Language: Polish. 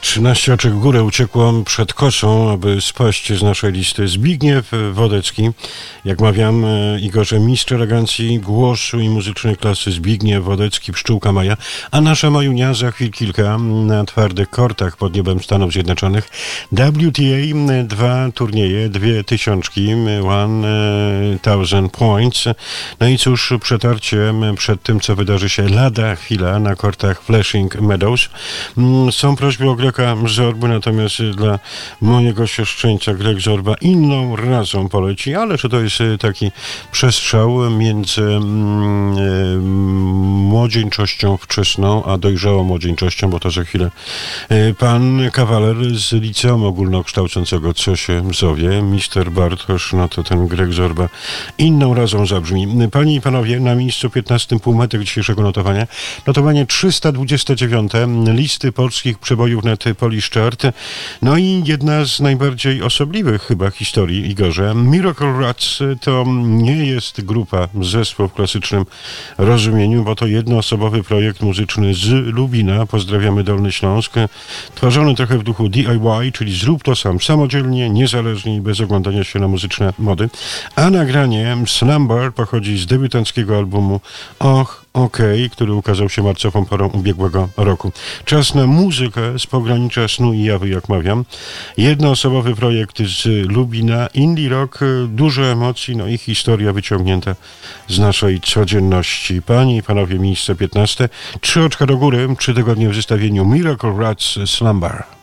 13 oczek w górę uciekło przed kosą, aby spaść z naszej listy. Zbigniew Wodecki, jak mawiam, Igorze, mistrz elegancji, głosu i muzycznej klasy. Zbigniew Wodecki, pszczółka Maja, a nasza Majunia za chwil kilka na twardych kortach pod niebem Stanów Zjednoczonych. WTA, 2 turnieje, 2000, 1000 points. No i cóż, przetarcie przed tym, co wydarzy się lada chwila na kortach Flushing Meadows. Są prośby o Grega Zorby, natomiast dla mojego siostrzeńca Greg Zorba inną razą poleci, ale czy to jest taki przestrzał między młodzieńczością wczesną, a dojrzałą młodzieńczością, bo to za chwilę pan kawaler z liceum ogólnokształcącego, co się zowie, Mister Bartosz, no to ten Greg Zorba inną razą zabrzmi. Panie i panowie, na miejscu 15 półmetek dzisiejszego notowania, notowanie 329 listy polskich przebojów na Polish Chart. No i jedna z najbardziej osobliwych chyba historii, Igorze. Miracle Rats to nie jest grupa, zespół w klasycznym rozumieniu, bo to jednoosobowy projekt muzyczny z Lubina. Pozdrawiamy Dolny Śląsk. Tworzony trochę w duchu DIY, czyli zrób to sam, samodzielnie, niezależnie i bez oglądania się na muzyczne mody. A nagranie Slumber pochodzi z debiutanckiego albumu Och, Okej, który ukazał się marcową porą ubiegłego roku. Czas na muzykę z pogranicza snu i jawy, jak mawiam. Jednoosobowy projekt z Lubina, indie rock, dużo emocji, no i historia wyciągnięta z naszej codzienności. Panie i panowie, miejsce 15. 3 oczka do góry, 3 tygodnie w zestawieniu Miracle Rats Slumber.